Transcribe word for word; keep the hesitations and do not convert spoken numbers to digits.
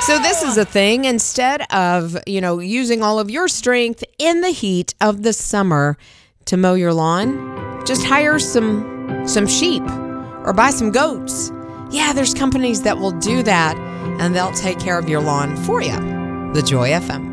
So this is a thing. Instead of, you know, using all of your strength in the heat of the summer to mow your lawn, just hire some some sheep or buy some goats. Yeah, there's companies that will do that, and they'll take care of your lawn for you. The Joy F M.